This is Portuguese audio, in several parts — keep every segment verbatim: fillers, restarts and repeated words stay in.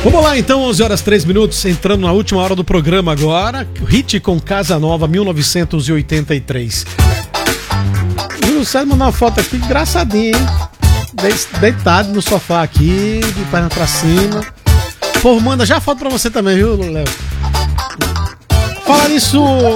Vamos lá então, onze horas três minutos, entrando na última hora do programa agora. Hit com Casa Nova, mil novecentos e oitenta e três. O César mandou uma foto aqui, engraçadinha, hein? Deitado no sofá aqui, de perna pra cima. Pô, manda já foto pra você também, viu, Léo? Fala nisso.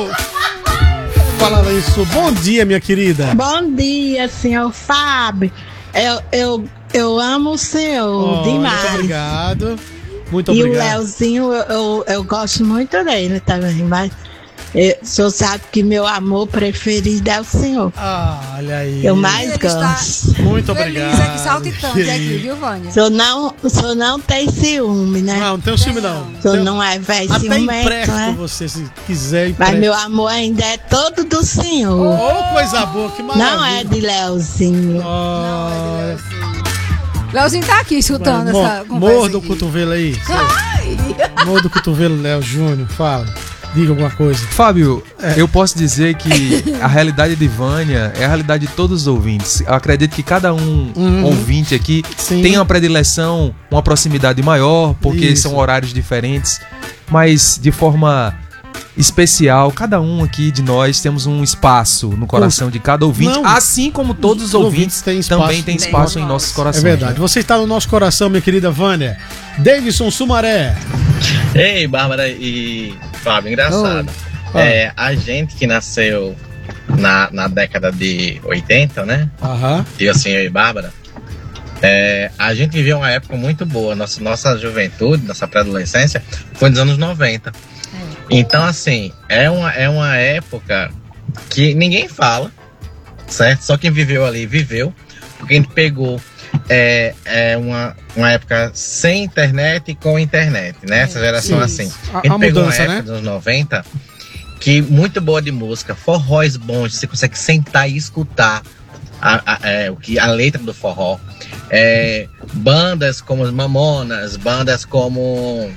Fala nisso. Bom dia, minha querida. Bom dia, senhor Fábio. Eu, eu, eu amo o senhor Oh, demais. muito obrigado. Muito e obrigado. o Leozinho, eu, eu, eu gosto muito dele também, mas eu, o senhor sabe que meu amor preferido é o senhor. Ah, olha aí. Eu mais Ele gosto. está Muito feliz obrigado. aqui, saltitante aqui, viu, Vânia? O senhor não, o senhor não tem ciúme, né? Não, não tem ciúme não. O senhor Tenho- não é velho Até ciumento, empresto né? você, se quiser. Mas empresto. meu amor ainda é todo do senhor. Oh, coisa boa, que maravilha. Não é de Leozinho. Oh, Leozinho tá aqui escutando mo- essa conversa Morda o aqui. cotovelo aí. Ai! Morda o cotovelo, Léo Júnior. Fala. Diga alguma coisa. Fábio, eu posso dizer que a realidade de Vânia é a realidade de todos os ouvintes. Eu acredito que cada um Uhum. ouvinte aqui Sim. tem uma predileção, uma proximidade maior, porque Isso. são horários diferentes, mas de forma especial, cada um aqui de nós temos um espaço no coração de cada ouvinte, Não. assim como todos os Os ouvintes, ouvintes têm espaço. também têm Tem. espaço em Tem. nossos É corações. verdade. né? Você está no nosso coração, minha querida Vânia. Davidson Sumaré. Ei, Bárbara e Fábio, engraçado. Oi. É, a gente que nasceu na, na década de oitenta, né? Aham. E assim, eu e Bárbara, é, a gente viveu uma época muito boa. Nossa, nossa juventude, nossa pré-adolescência foi nos anos noventa. Então, assim, é uma, é uma época que ninguém fala, certo? Só quem viveu ali viveu. Porque a gente pegou é, é uma, uma época sem internet e com internet, né? Essa geração Sim. assim. A- A gente a pegou mudança, uma época né? dos anos noventa que muito boa de música, forróis bons, você consegue sentar e escutar a, a, é, o que, a letra do forró. É, bandas como os Mamonas, bandas como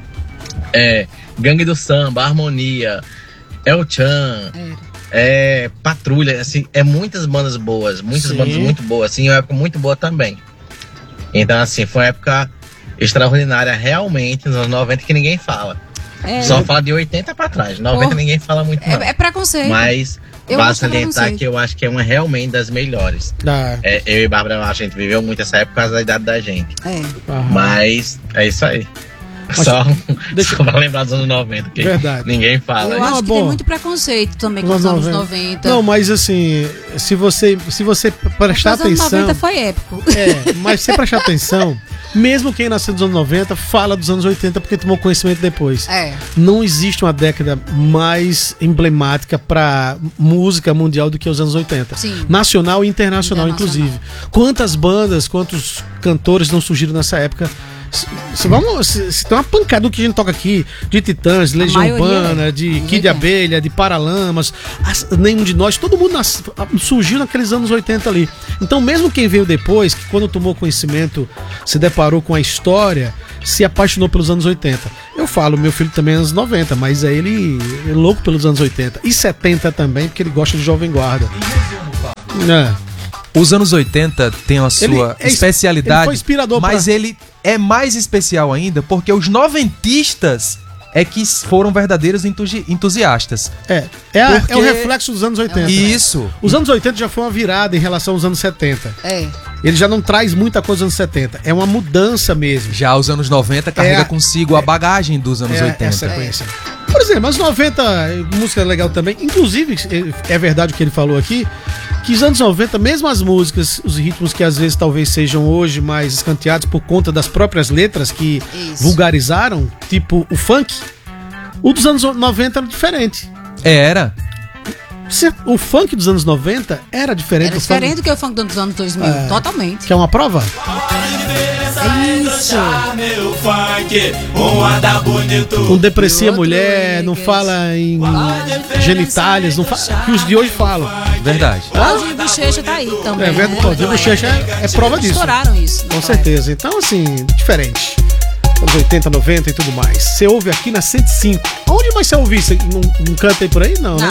é, Gangue do Samba, Harmonia, El Chan, é, Patrulha, assim, é muitas bandas boas, muitas Sim. bandas muito boas, assim, é uma época muito boa também. Então, assim, foi uma época extraordinária realmente, nos anos noventa, que ninguém fala. É, Só fala de oitenta pra trás, noventa Porra. ninguém fala muito não. é, é preconceito. Mas Eu vale acho que é salientar preconceito. que eu acho que é uma realmente das melhores. Da- É, eu e Bárbara, a gente viveu muito essa época por causa da idade da gente. É. Aham. Mas é isso aí. Mas só deixa- só pra lembrar dos anos noventa, que Verdade. ninguém fala. Eu Não, acho que bom. tem muito preconceito também com Nos os anos noventa. noventa. Não, mas assim, se você, se você prestar Os anos atenção. noventa foi épico. É, mas se você prestar atenção, mesmo quem nasceu dos anos noventa fala dos anos oitenta porque tomou conhecimento depois. É. Não existe uma década mais emblemática pra música mundial do que os anos oitenta. Sim. Nacional e internacional, Internacional. inclusive. Quantas bandas, quantos cantores não surgiram nessa época? Se, se vamos, se, se tem uma pancada do que a gente toca aqui, de Titãs, de Legião maioria, Urbana, né? de Ninguém Kid tem. Abelha, de Paralamas, as- nenhum de nós, todo mundo nas- surgiu naqueles anos oitenta ali. Então, mesmo quem veio depois, que quando tomou conhecimento, se deparou com a história, se apaixonou pelos anos oitenta. Eu falo, meu filho também é anos noventa, mas é ele é louco pelos anos oitenta. E setenta também, porque ele gosta de Jovem Guarda. É. Os anos oitenta tem a Ele sua é- especialidade, ele foi inspirador mas pra- ele é mais especial ainda porque os noventistas é que foram verdadeiros entusi- entusiastas. É, é, a- Porque- é o reflexo dos anos oitenta. Isso. Os anos oitenta já foi uma virada em relação aos anos setenta. É. Ele já não traz muita coisa dos anos setenta. É uma mudança mesmo. Já os anos noventa carrega É a- consigo a bagagem dos anos é, oitenta. é a sequência. Por exemplo, as noventa, música legal também. Inclusive, é verdade o que ele falou aqui, que os anos noventa, mesmo as músicas, os ritmos que às vezes talvez sejam hoje mais escanteados por conta das próprias letras que Isso. vulgarizaram, tipo o funk, o dos anos noventa era diferente. É, era. Se- O funk dos anos noventa era diferente Era do diferente funk, do que o funk dos anos dois mil. É. Totalmente. que é uma prova? É isso. Meu funk, um anda bonito. Não deprecia E outro mulher, não é- fala em genitálias, não fala, que os de hoje falam. Verdade. Claudinho e Bochecha tá aí também. É verdade, né? Claudinho Bochecha é, é prova disso. Estouraram isso. Com certeza. Então, assim, diferente. Anos oitenta, noventa e tudo mais. Você ouve aqui na cento e cinco. Onde mais você ouve isso? Não, não canta aí por aí? Não, né?